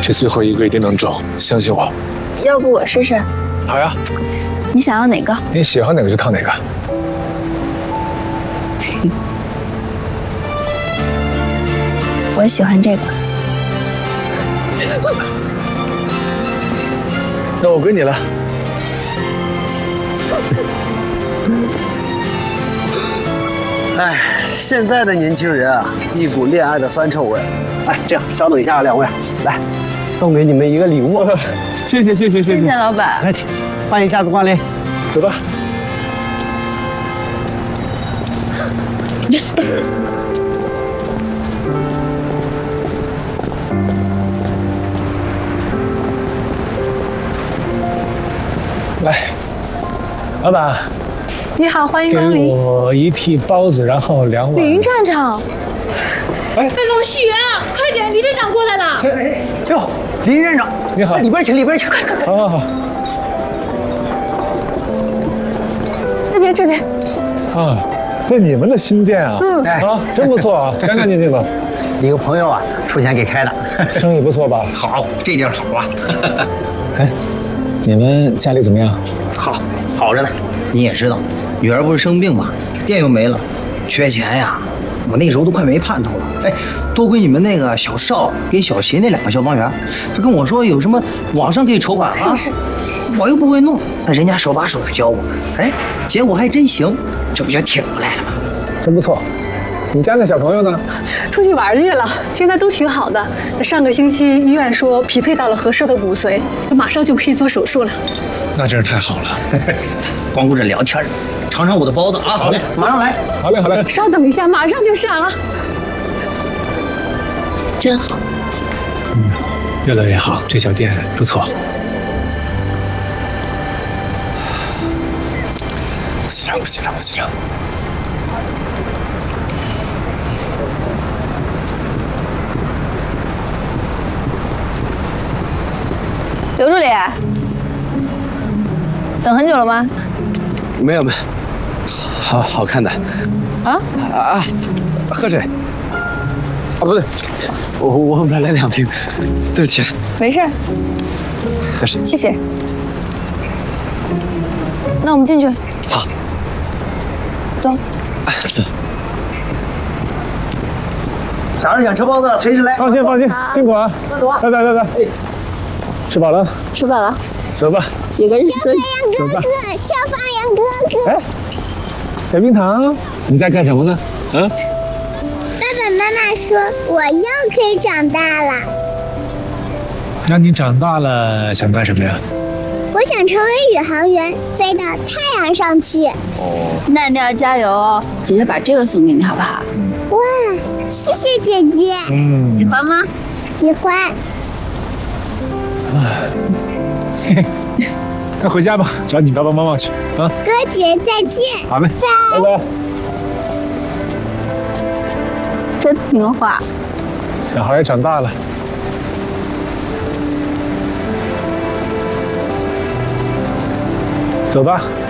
这最后一个一定能中，相信我。 要不我试试？ 好呀， 你想要哪个？ 你喜欢哪个就套哪个。 我喜欢这个。 那我归你了。 哎，现在的年轻人啊，一股恋爱的酸臭味。哎，这样，稍等一下啊，两位，来，送给你们一个礼物。 谢谢。 谢谢老板。 来，请，欢迎下次光临。 走吧。来，老板， 你好，欢迎给光临。 我1屉包子，然后2碗。 林站长， 被龙戏员啊！快点，李队长过来了。 哎，哟，林院长， 你好， 里边请，里边请，快。 好。 这边。 啊，这你们的新店啊？啊，真不错啊，干干净净的。 一个朋友啊，出钱给开的， 生意不错吧？ 好，这地儿好啊。 哎，你们家里怎么样？ 好着呢。你也知道，女儿不是生病吗？店又没了，缺钱呀。我那时候都快没盼头了。哎，多亏你们那个小邵跟小秦那2个消防员，他跟我说有什么网上可以筹款啊。我又不会弄，那人家手把手的教我。哎，结果还真行，这不就挺过来了吗？ 真不错。你家那小朋友呢？ 出去玩去了，现在都挺好的。上个星期医院说匹配到了合适的骨髓，马上就可以做手术了。 那真是太好了。 光顾着聊天，尝尝我的包子啊！ 好嘞， 马上来。 好嘞。 稍等一下，马上就上了。 真好。 越来越好，这小店不错。不紧张。 刘助理，等很久了吗？ 没有，好看的。喝水。啊，不对，我买了2瓶，对不起。 没事。 喝水。 谢谢。那我们进去。 好。 走。 走。 啥时候想吃包子了，随时来。 放心，辛苦啊。 慢走啊。 来。吃饱了？ 吃饱了。 走吧。 几个人？ 消防员哥哥。 哎，小冰糖，你在干什么呢？ 爸爸妈妈说我又可以长大了。 那你长大了想干什么呀？ 我想成为宇航员，飞到太阳上去。 那你要加油哦！姐姐把这个送给你，好不好？ 哇，谢谢姐姐。 喜欢吗？ 喜欢。 快回家吧，找你爸爸妈妈去啊！ 哥姐再见。 好嘞，拜拜。 真听话。 小孩也长大了。走吧。